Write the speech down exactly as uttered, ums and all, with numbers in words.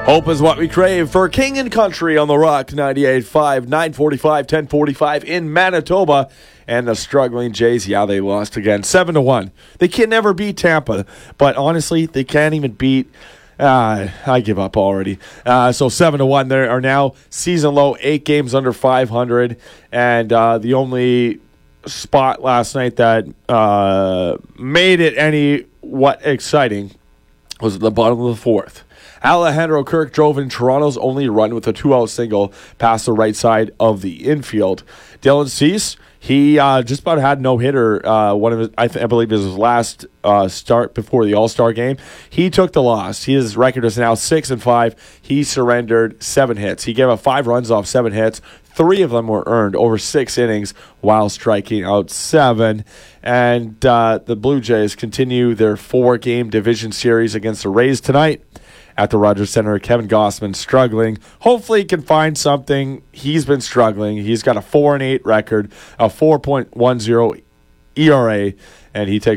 Hope is what we crave for King and Country on the Rock ninety-eight point five, nine forty-five, ten forty-five in Manitoba. And the struggling Jays, yeah, they lost again, seven to one. They can never beat Tampa, but honestly, they can't even beat. Uh, I give up already. Uh, so seven to one. They are now season low, eight games under five hundred, and uh, the only spot last night that uh, made it any what exciting was at the bottom of the fourth. Alejandro Kirk drove in Toronto's only run with a two-out single past the right side of the infield. Dylan Cease, he uh, just about had no hitter. Uh, one of his, I, th- I believe, his last uh, start before the All-Star game. He took the loss. His record is now six and five. He surrendered seven hits. He gave up five runs off seven hits. Three of them were earned over six innings while striking out seven. And uh, the Blue Jays continue their four-game division series against the Rays tonight at the Rogers Center. Kevin Gossman struggling. Hopefully he can find something. He's been struggling. He's got a four and eight record, a four point one oh E R A, and he takes